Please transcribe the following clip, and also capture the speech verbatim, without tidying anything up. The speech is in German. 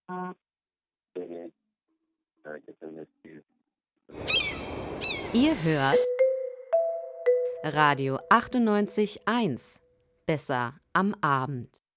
Mhm. Ja, gibt ja nicht viel. Ihr hört Radio achtundneunzig Komma eins. Besser am Abend.